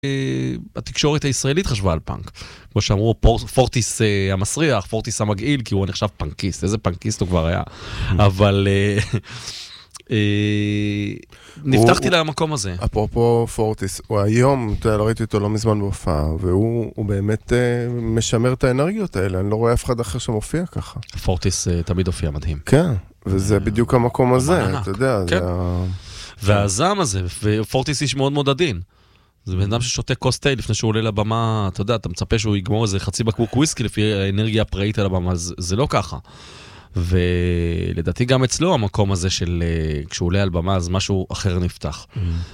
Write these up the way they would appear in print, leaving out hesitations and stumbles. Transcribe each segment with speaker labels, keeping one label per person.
Speaker 1: התקשורת הישראלית חשבה על פאנק. כמו שאמרו, פורטיס המסריח, פורטיס המגעיל, כי הוא נחשב פאנקיסט. איזה פאנקיסט הוא כבר היה. אבל נפתחתי למקום הזה.
Speaker 2: אפרופו פורטיס, הוא היום, לא ראיתי אותו לא מזמן בהופעה, והוא באמת משמר את האנרגיות האלה. אני לא רואה אף אחד אחר שמופיע ככה.
Speaker 1: פורטיס תמיד הופיע מדהים.
Speaker 2: כן, וזה בדיוק המקום הזה, אתה יודע.
Speaker 1: והזעם הזה, ופורטיס איש מאוד מאוד עדין. זה בן אדם ששותה כוס תה לפני שהוא עולה לבמה, אתה יודע, אתה מצפה שהוא יגמור איזה חצי בקבוק וויסקי לפי האנרגיה הפראית על הבמה, זה לא ככה. ולדעתי גם אצלו המקום הזה של כשהוא עולה על במה, אז משהו אחר נפתח.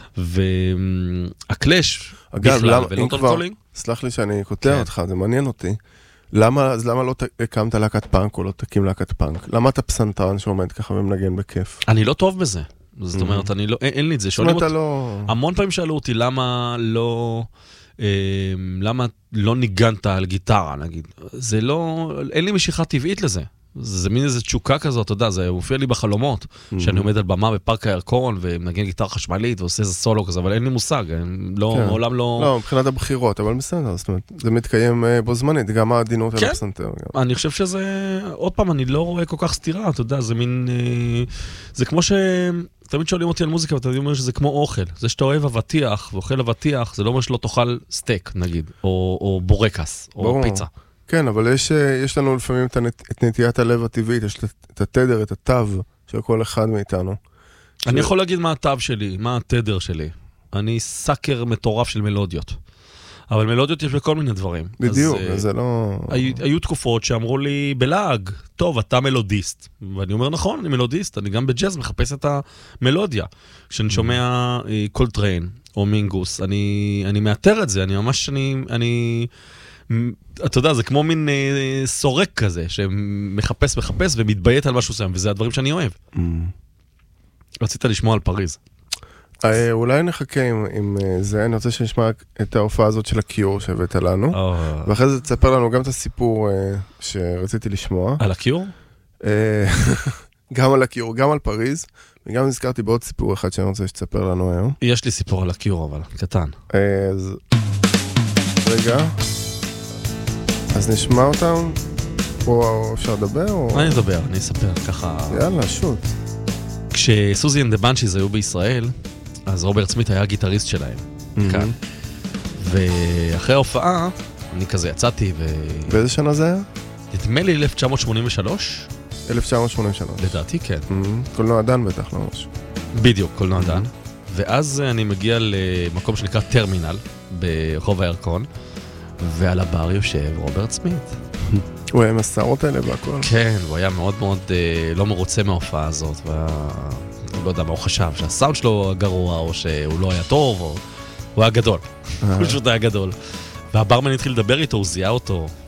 Speaker 1: והקלאש בכלל, ולונדון קולינג.
Speaker 2: סלח לי שאני כותב אותך, זה מעניין אותי. למה לא הקמת להקת פאנק או לא תקים להקת פאנק? למה אתה פסנתרן שעומד ככה ומנגן בכיף?
Speaker 1: אני לא טוב בזה. זאת אומרת, אין לי את זה. המון פעמים שאלו אותי למה לא ניגנת על גיטרה, נגיד. זה לא, אין לי משיכה טבעית לזה. זה מין איזו תשוקה כזאת, אתה יודע, זה מופיע לי בחלומות, שאני עומד על במה בפארק הירקון, ומנגן גיטרה חשמלית, ועושה איזה סולו כזה, אבל אין לי מושג, מעולם לא...
Speaker 2: לא, מבחינת הבחירות, אבל בסדר, זאת אומרת, זה מתקיים בו זמנית, גם העדינות על הפסנתר.
Speaker 1: אני חושב שזה, עוד פעם, אני לא רואה כל כך סתירה, אתה יודע, זה מין... זה כמו ש... תמיד שואלים אותי על מוזיקה, ואתה אומר שזה כמו אוכל. זה שאתה אוהב אבטיח, ואוכל אבטיח, זה לא אומר שלא תאכל סטייק, נגיד, או בורקס, או פיצה.
Speaker 2: כן, אבל יש לנו לפעמים את נטיית הלב הטבעית, יש את התדר, את התו של כל אחד מאיתנו.
Speaker 1: אני יכול להגיד מה התו שלי, מה התדר שלי. אני סאקר מטורף של מלודיות. אבל מלודיות יש בכל מיני דברים.
Speaker 2: בדיוק, זה לא...
Speaker 1: היו תקופות שאמרו לי בלעג, טוב, אתה מלודיסט. ואני אומר, נכון, אני מלודיסט, אני גם בג'אז מחפש את המלודיה. כשאני שומע קולטריין או מינגוס, אני מאתר את זה, אני ממש, אתה יודע, זה כמו מין סורק כזה, שמחפש ומתביית על משהו סיים, וזה הדברים שאני אוהב. רצית לשמוע על פריז.
Speaker 2: אולי נחכה עם זה, אני רוצה שנשמע את ההופעה הזאת של הקיור שהבאת לנו, ואחרי זה תספר לנו גם את הסיפור שרציתי לשמוע.
Speaker 1: על הקיור?
Speaker 2: גם על הקיור, גם על פריז, וגם נזכרתי בעוד סיפור אחד שאני רוצה שתספר לנו היום.
Speaker 1: יש לי סיפור על הקיור, אבל קטן.
Speaker 2: אז רגע. אז נשמע אותם, או אפשר לדבר? או...
Speaker 1: אני אדבר, אני אספר ככה.
Speaker 2: יאללה, שוט.
Speaker 1: כשסוזי אנד דה בנצ'יז היו בישראל, אז רוברט סמית היה הגיטריסט שלהם, כאן. ואחרי ההופעה, אני כזה יצאתי ו...
Speaker 2: באיזה שנה זה היה?
Speaker 1: נדמה לי 1983.
Speaker 2: 1983.
Speaker 1: לדעתי, כן.
Speaker 2: קולנוע דן בטח, לא משהו.
Speaker 1: בדיוק, קולנוע דן. ואז אני מגיע למקום שנקרא טרמינל, ברחוב הירקון. ועל הבר יושב רוברט סמית.
Speaker 2: הוא היה עם השערות האלה והכל.
Speaker 1: כן, הוא היה מאוד מאוד לא מרוצה מההופעה הזאת, הוא לא יודע מה הוא חשב, שהסאונד שלו גרוע, או שהוא לא היה טוב, או הוא היה גדול. הוא פשוט היה גדול. והברמן התחיל לדבר איתו, הוא זיהה אותו,